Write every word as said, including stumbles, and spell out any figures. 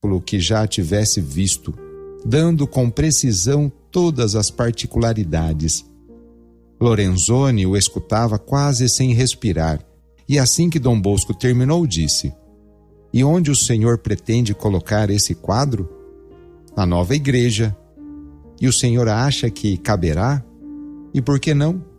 século que já a tivesse visto, dando com precisão todas as particularidades. Lorenzoni o escutava quase sem respirar, e assim que Dom Bosco terminou, disse: "E onde o senhor pretende colocar esse quadro?" "Na nova igreja." "E o senhor acha que caberá? E por que não?"